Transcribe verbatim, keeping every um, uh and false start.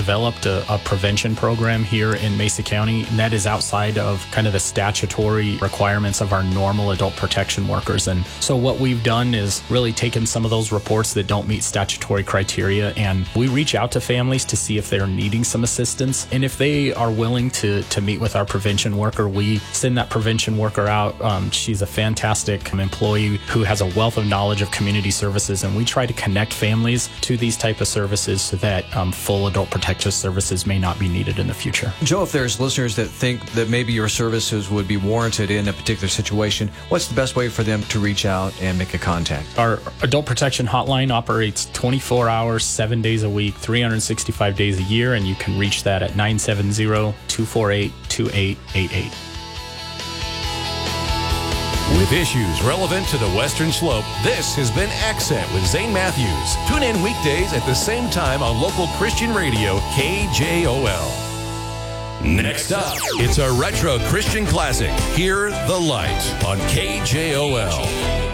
developed a, a prevention program here in Mesa County, and that is outside of kind of the statutory requirements of our normal adult protection workers. And so what we've done is really taken some of those reports that don't meet statutory criteria, and we reach out to families to see if they're needing some assistance. And if they are willing to, to meet with our prevention worker, we send that prevention worker out. Um, she's a fantastic employee who has a wealth of knowledge of community services, and we try to connect families to these type of services so that um, full adult protective services may not be needed in the future. Joe, if there's listeners that think that maybe your services would be warranted in a particular situation, what's the best way for them to reach out and make a contact? Our adult protection hotline operates twenty-four hours, seven days a week, three hundred sixty-five days a year, and you can reach that at nine seven zero, two four eight, two eight eight eight. With issues relevant to the Western Slope, this has been Accent with Zane Matthews. Tune in weekdays at the same time on local Christian radio, K J O L. Next up, it's a retro Christian classic, Hear the Light on K J O L.